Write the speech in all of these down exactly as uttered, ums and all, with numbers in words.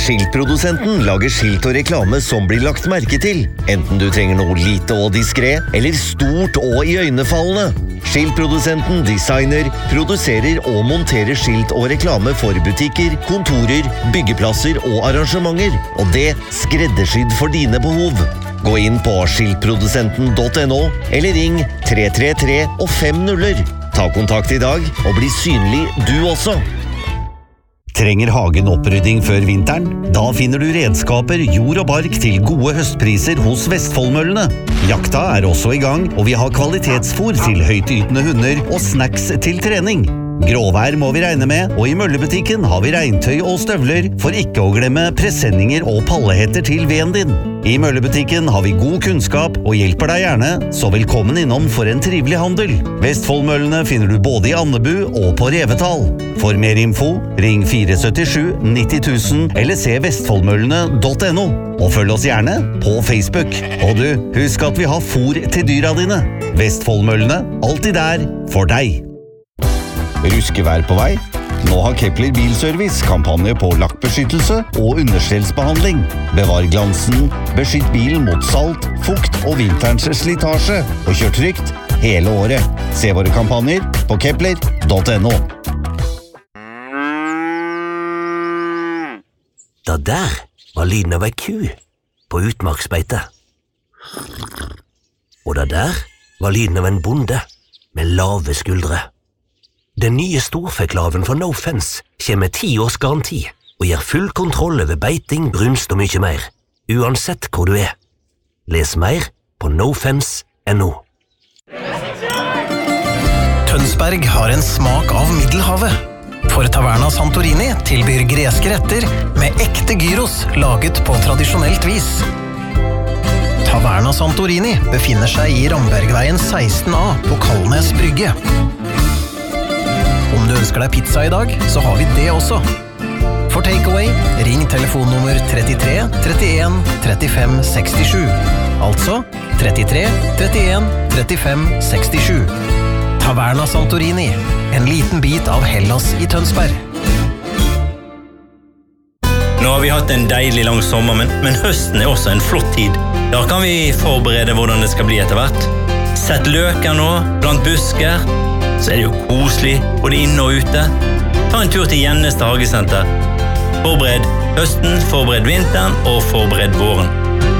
Skiltprodusenten lager skilt og reklame som blir lagt merke til, enten du trenger noe lite og diskret, eller stort og iøynefallende. Skiltprodusenten designer, produserer og monterer skilt og reklame for butikker, kontorer, byggeplasser og arrangementer, og det skreddersydd for dine behov. Gå inn på skiltprodusenten punktum no, eller ring tre tre tre og fem nuller. Ta kontakt i dag og bli synlig du også. Trenger hagen opprydding før vinteren? Da finner du redskaper, jord og bark til gode høstpriser hos Vestfoldmøllene. Jakta er også i gang, og vi har kvalitetsfôr til høytytende hunder og snacks til trening. Gråvær må vi regne med, og i møllebutikken har vi regntøy og støvler, for ikke å glemme presenninger og pallehetter til veden din. I møllebutikken har vi god kunnskap og hjelper deg gjerne, så velkommen innom for en trivelig handel. Vestfoldmøllene finner du både i Andebu og på Revetal. For mer info, ring fire syv sju nitti tusen eller se vestfoldmøllene punktum no. Og følg oss gjerne på Facebook. Og du, husk at vi har fôr til dyra dine. Vestfoldmøllene, alltid der for deg. Ruskevær på vei? Nå har Kepler Bilservice kampanje på lakkbeskyttelse og understellsbehandling. Bevar glansen, beskytt bilen mot salt, fukt og vinterens slitasje, og kjør trygt hele året. Se våre kampanjer på kepler punktum no. Da der var lyden av ei ku på utmarksbeite. Og da der var lyden av en bonde med lave skuldre. Den nye storfeklaven fra No Fence kommer med ti års garanti og gir full kontroll over beiting, brunst og mye mer, uansett hvor du er. Les mer på no fence punktum no. Tønsberg har en smak av Middelhavet. For Taverna Santorini tilbyr greske retter med ekte gyros laget på tradisjonelt vis. Taverna Santorini befinner seg i Rambergveien seksten A på Kalnes Brygge. Om du ønsker deg pizza i dag, så har vi det også. For takeaway, ring telefonnummer trettitre trettien trettifem sekstisju. Altså trettitre trettien trettifem sekstisju. Taverna Santorini, en liten bit av Hellas i Tønsberg. Nå har vi hatt en deilig lang sommer, men, men høsten er også en flott tid. Da kan vi forberede hvordan det skal bli etter hvert. Sett løker nå, blant busker, så er det jo koselig, både inne og ute. Ta en tur til Gjennestad Hagesenter. Forbered høsten, forbered vinteren og forbered våren.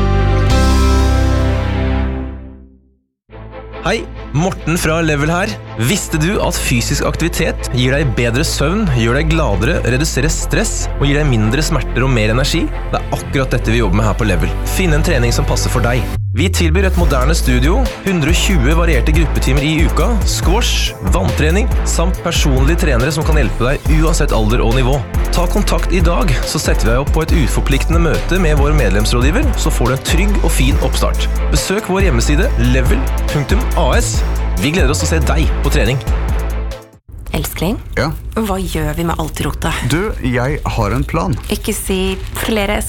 Hei, Morten fra Level her. Visste du at fysisk aktivitet gir deg bedre søvn, gjør deg gladere, reduserer stress og gir deg mindre smerter og mer energi? Det er akkurat dette vi jobber med her på Level. Finn en trening som passer for deg. Vi tilbyr et moderne studio, hundre og tjue varierte gruppetimer i uka, squash, vanntrening, samt personlige trenere som kan hjelpe deg uansett alder og nivå. Ta kontakt i dag, så setter vi deg opp på et uforpliktende møte med vår medlemsrådgiver, så får du en trygg og fin oppstart. Besøk vår hjemmeside level punktum a s. Vi gleder oss til å se deg på trening. Elskling, ja? Hva gjør vi med alt rotet? Du, jeg har en plan. Ikke si flere